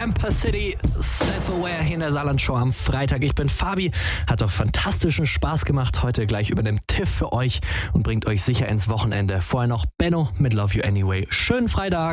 Camper City, Self-Aware hier in der Saarland-Show am Freitag. Ich bin Fabi, hat doch fantastischen Spaß gemacht. Heute gleich übernimmt Tiff für euch und bringt euch sicher ins Wochenende. Vorher noch Benno mit Love You Anyway. Schönen Freitag.